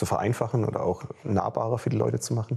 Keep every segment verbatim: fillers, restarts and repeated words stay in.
zu vereinfachen oder auch nahbarer für die Leute zu machen.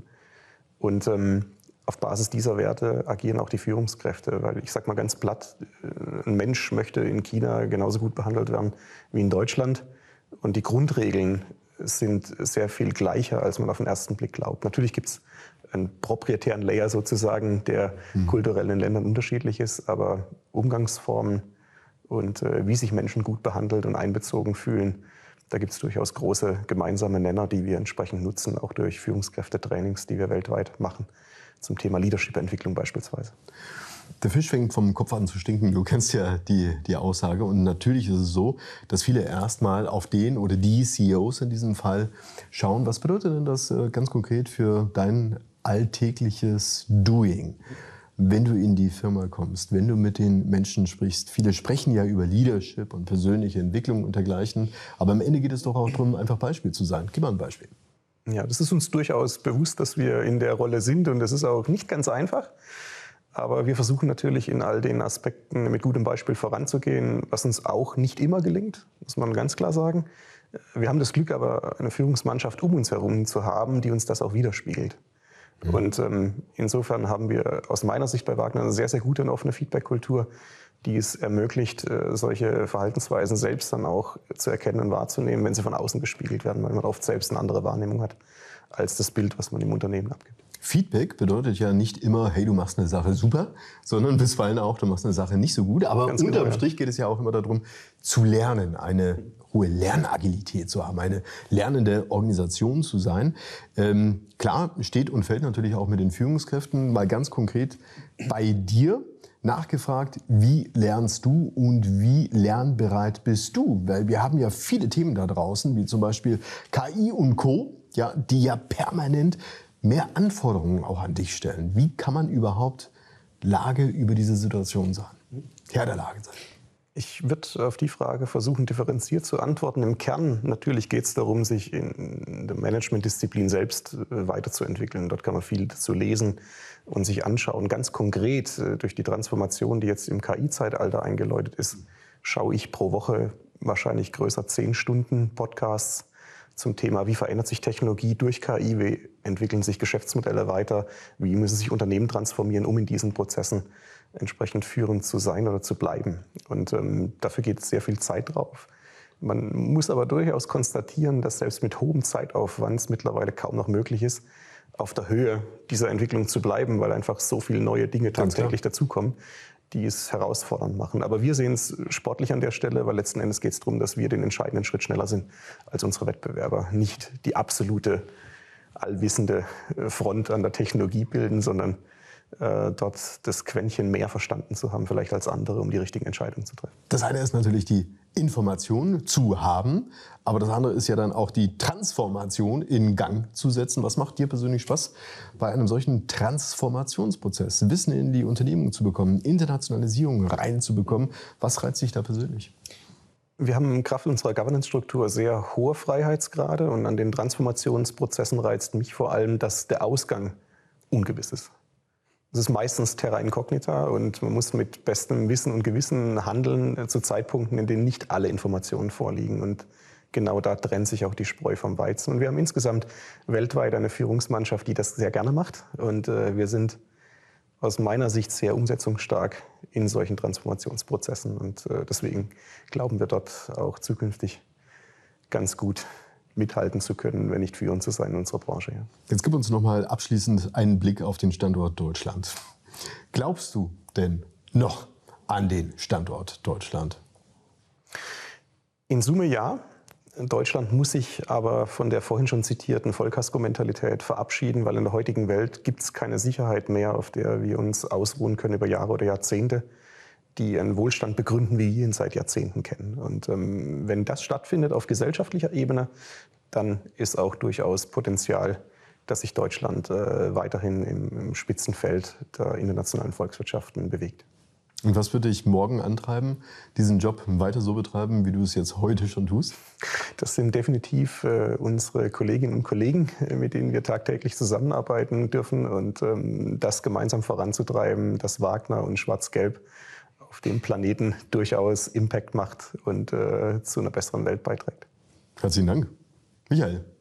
Und ähm, auf Basis dieser Werte agieren auch die Führungskräfte, weil ich sage mal ganz platt, ein Mensch möchte in China genauso gut behandelt werden wie in Deutschland. Und die Grundregeln sind sehr viel gleicher, als man auf den ersten Blick glaubt. Natürlich gibt es einen proprietären Layer sozusagen, der mhm. kulturell in den Ländern unterschiedlich ist, aber Umgangsformen und äh, wie sich Menschen gut behandelt und einbezogen fühlen, da gibt es durchaus große gemeinsame Nenner, die wir entsprechend nutzen, auch durch Führungskräftetrainings, die wir weltweit machen, zum Thema Leadership-Entwicklung beispielsweise. Der Fisch fängt vom Kopf an zu stinken. Du kennst ja die, die Aussage. Und natürlich ist es so, dass viele erstmal auf den oder die C E Os in diesem Fall schauen. Was bedeutet denn das ganz konkret für dein alltägliches Doing? Wenn du in die Firma kommst, wenn du mit den Menschen sprichst, viele sprechen ja über Leadership und persönliche Entwicklung und dergleichen, aber am Ende geht es doch auch darum, einfach Beispiel zu sein. Gib mal ein Beispiel. Ja, das ist uns durchaus bewusst, dass wir in der Rolle sind und das ist auch nicht ganz einfach. Aber wir versuchen natürlich in all den Aspekten mit gutem Beispiel voranzugehen, was uns auch nicht immer gelingt, muss man ganz klar sagen. Wir haben das Glück, aber eine Führungsmannschaft um uns herum zu haben, die uns das auch widerspiegelt. Mhm. Und ähm, insofern haben wir aus meiner Sicht bei Wagner eine sehr, sehr gute und offene Feedback-Kultur, die es ermöglicht, äh, solche Verhaltensweisen selbst dann auch zu erkennen und wahrzunehmen, wenn sie von außen gespiegelt werden, weil man oft selbst eine andere Wahrnehmung hat als das Bild, was man im Unternehmen abgibt. Feedback bedeutet ja nicht immer, hey, du machst eine Sache super, sondern bisweilen auch, du machst eine Sache nicht so gut. Aber Ganz unterm genau, Strich ja. geht es ja auch immer darum, zu lernen, eine hohe Lernagilität zu haben, eine lernende Organisation zu sein. Ähm, klar, steht und fällt natürlich auch mit den Führungskräften. Mal ganz konkret bei dir nachgefragt, wie lernst du und wie lernbereit bist du? Weil wir haben ja viele Themen da draußen, wie zum Beispiel K I und Co., ja, die ja permanent mehr Anforderungen auch an dich stellen. Wie kann man überhaupt Lage über diese Situation sein? Herr der Lage sein. Ich würde auf die Frage versuchen, differenziert zu antworten. Im Kern natürlich geht es darum, sich in der Managementdisziplin selbst weiterzuentwickeln. Dort kann man viel dazu lesen und sich anschauen. Ganz konkret durch die Transformation, die jetzt im K I-Zeitalter eingeläutet ist, schaue ich pro Woche wahrscheinlich größer zehn Stunden Podcasts zum Thema, wie verändert sich Technologie durch K I, wie entwickeln sich Geschäftsmodelle weiter, wie müssen sich Unternehmen transformieren, um in diesen Prozessen entsprechend führend zu sein oder zu bleiben. Und ähm, dafür geht sehr viel Zeit drauf. Man muss aber durchaus konstatieren, dass selbst mit hohem Zeitaufwand es mittlerweile kaum noch möglich ist, auf der Höhe dieser Entwicklung zu bleiben, weil einfach so viele neue Dinge tagtäglich dazukommen, die es herausfordernd machen. Aber wir sehen es sportlich an der Stelle, weil letzten Endes geht es darum, dass wir den entscheidenden Schritt schneller sind als unsere Wettbewerber. Nicht die absolute, allwissende Front an der Technologie bilden, sondern äh, dort das Quäntchen mehr verstanden zu haben, vielleicht als andere, um die richtigen Entscheidungen zu treffen. Das eine ist natürlich die Information zu haben, aber das andere ist ja dann auch die Transformation in Gang zu setzen. Was macht dir persönlich Spaß bei einem solchen Transformationsprozess? Wissen in die Unternehmen zu bekommen, Internationalisierung reinzubekommen. Was reizt dich da persönlich? Wir haben Kraft unserer Governance-Struktur sehr hohe Freiheitsgrade und an den Transformationsprozessen reizt mich vor allem, dass der Ausgang ungewiss ist. Es ist meistens terra incognita und man muss mit bestem Wissen und Gewissen handeln zu Zeitpunkten, in denen nicht alle Informationen vorliegen. Und genau da trennt sich auch die Spreu vom Weizen. Und wir haben insgesamt weltweit eine Führungsmannschaft, die das sehr gerne macht. Und äh, wir sind aus meiner Sicht sehr umsetzungsstark in solchen Transformationsprozessen. Und äh, deswegen glauben wir dort auch zukünftig ganz gut mithalten zu können, wenn nicht führend zu sein in unserer Branche. Ja. Jetzt gib uns noch mal abschließend einen Blick auf den Standort Deutschland. Glaubst du denn noch an den Standort Deutschland? In Summe ja. Deutschland muss sich aber von der vorhin schon zitierten Vollkasko-Mentalität verabschieden, weil in der heutigen Welt gibt es keine Sicherheit mehr, auf der wir uns ausruhen können über Jahre oder Jahrzehnte, die einen Wohlstand begründen, wie wir ihn seit Jahrzehnten kennen. Und ähm, wenn das stattfindet auf gesellschaftlicher Ebene, dann ist auch durchaus Potenzial, dass sich Deutschland äh, weiterhin im, im Spitzenfeld der internationalen Volkswirtschaften bewegt. Und was würde dich morgen antreiben, diesen Job weiter so betreiben, wie du es jetzt heute schon tust? Das sind definitiv äh, unsere Kolleginnen und Kollegen, mit denen wir tagtäglich zusammenarbeiten dürfen. Und ähm, das gemeinsam voranzutreiben, dass Wagner und Schwarz-Gelb auf dem Planeten durchaus Impact macht und äh, zu einer besseren Welt beiträgt. Herzlichen Dank. Michael.